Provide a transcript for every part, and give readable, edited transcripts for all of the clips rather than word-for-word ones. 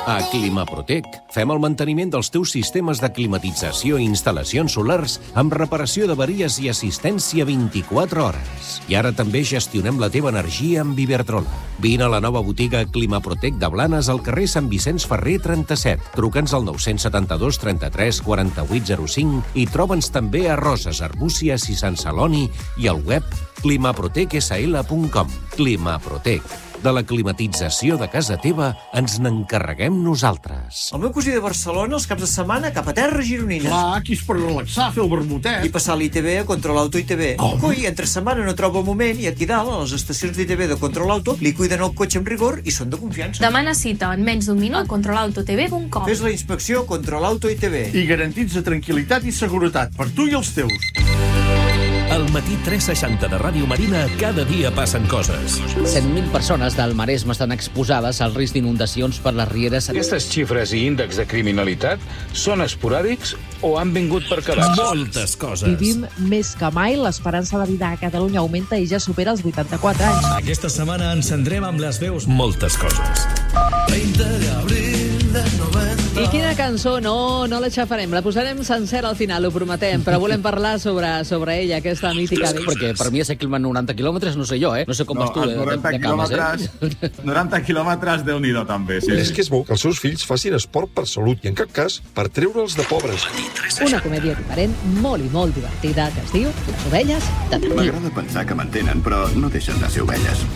A Climaprotec fem el manteniment dels teus sistemes de climatització i instal·lacions solars amb reparació d'averies i assistència 24 hores. I ara també gestionem la teva energia amb Iberdrola. Vine a la nova botiga Climaprotec de Blanes al carrer Sant Vicenç Ferrer 37. Truca'ns al 972 33 48 05 i troba'ns també a Roses, Arbúcies i Sant Celoni i al web climaprotecsl.com. Climaprotec. De la climatització de casa teva ens n'encarreguem nosaltres. El meu cosí de Barcelona, els caps de setmana, cap a terres gironines. Clar, aquí és per relaxar, fer el vermutet. I passar l'ITV a Control Auto ITV. Coi, entre setmana no troba el moment i aquí dalt, a les estacions d'ITV de Control Auto, li cuiden el cotxe amb rigor i són de confiança. Demana cita en menys d'un minut a controlautotv.com. Fes la inspecció Control Auto ITV. I garantitza tranquil·litat i seguretat per tu i els teus. Al matí 360 de Ràdio Marina, cada dia passen coses. 100.000 persones del Maresme estan exposades al risc d'inundacions per les rieres. Aquestes xifres i índexs de criminalitat són esporàdics o han vingut per quedar-se? Moltes coses. Vivim més que mai, l'esperança de vida a Catalunya augmenta i ja supera els 84 anys. Aquesta setmana encendrem amb les veus moltes coses. 20 d'abril del 90. I quina cançó? No la xafarem, la posarem sencera al final, ho prometem, però volem parlar sobre ella, aquesta mítica. Perquè per mi a ser 90 quilòmetres no sé jo, No sé com vas tu de cames, 90 quilòmetres, Déu-n'hi-do, també. Sí. És que és bo que els seus fills facin esport per salut i, en cap cas, per treure'ls de pobres. Una comèdia diferent, molt i molt divertida, que es diu Les ovelles de Tardí. M'agrada pensar que m'entenen, però no deixen de ser ovelles.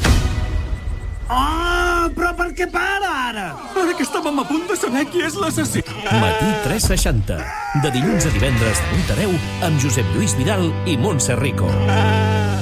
Oh, però per què para, ara? Ara que estàvem a punt de saber qui és l'assassí. Matí 360. De dilluns a divendres de 8 a 10 amb Josep Lluís Vidal i Montse Rico.